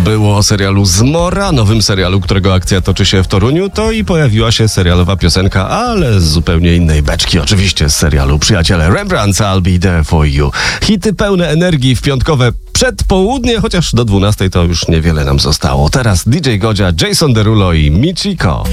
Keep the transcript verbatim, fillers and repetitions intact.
było o serialu Zmora, nowym serialu, którego akcja toczy się w Toruniu, to i pojawiła się serialowa piosenka, ale z zupełnie innej beczki, oczywiście z serialu Przyjaciele Rembrandt's I'll Be There For You. Hity pełne energii w piątkowe przedpołudnie, chociaż do dwunastej to już niewiele nam zostało. Teraz D J Godzia, Jason Derulo i Michiko.